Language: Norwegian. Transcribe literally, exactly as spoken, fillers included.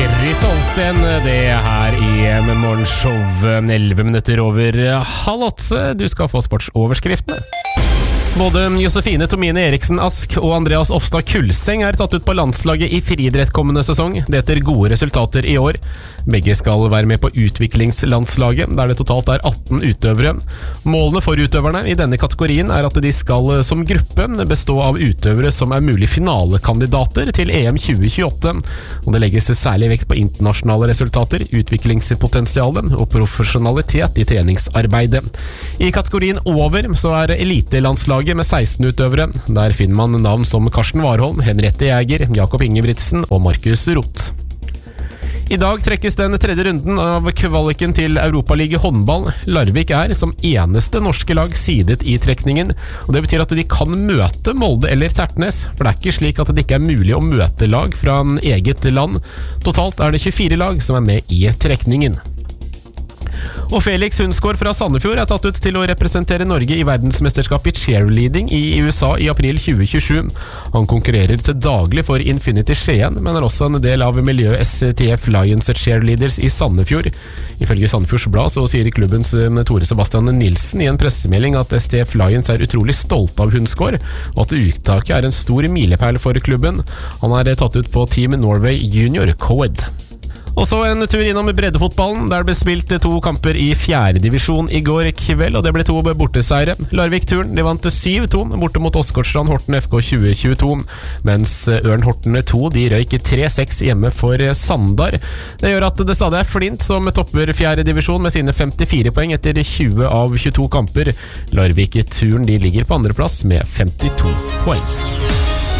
Chris Holsten, det er her i Morgenshow, elleve minutter over halv åtte. Du skal få sportsoverskriftene. Både Josefine Tomine Eriksen Ask og Andreas Ofstad Kulseng er tatt ut på landslaget i friidrett kommende sesong. Det etter gode resultater i år. Begge skal være med på utviklingslandslaget, der det totalt er atten utøvere. Målene for utøverne i denne kategorien er at de skal som gruppe bestå av utøvere som er mulig finalekandidater til E M tjue tjueåtte. Og det legges særlig vekt på internasjonale resultater, utviklingspotensialet og profesjonalitet i treningsarbeidet. I kategorien over så er elitelandslaget med seksten utøvere. Der finner man navn som Karsten Warholm, Henriette Jæger, Jakob Ingebrigtsen og Markus Roth. I dag trekkes den tredje runden av kvaliken til Europaliga håndball. Larvik er som eneste norske lag sidet i trekningen, og det betyr at de kan møte Molde eller Tertnes, for det er ikke slik at det ikke er mulig å møte lag fra eget land. Totalt er det tjuefire lag som er med i trekningen. Og Felix Hundsgaard fra Sandefjord er tatt ut til å representere Norge i verdensmesterskapet i cheerleading i U S A i april tjue tjuesju. Han konkurrerer til daglig for Infinity Skien, men er også en del av miljøet S T F Lions Cheerleaders i Sandefjord. Ifølge Sandefjords Blad så sier klubbens Tore Sebastian Nilsen i en pressemelding at S T F Lions er utrolig stolt av Hundsgaard, og at uttaket er en stor milepæl for klubben. Han er tatt ut på Team Norway Junior Co-ed. Og så en tur innom breddefotballen, der det ble spilt to kamper i fjerde divisjon i går kveld, og det ble to borteseiere. Larvik-turen, de vant syv to borte mot Åsgårdstrand Horten F K tjue tjueto, mens Ørn Horten to, de røyk tre seks hjemme for Sandar. Det gjør at det stadig er Flint som topper fjerde divisjon med sine femtifire poeng etter tjue av tjueto kamper. Larvik-turen, de ligger på andre plass med femtito poeng.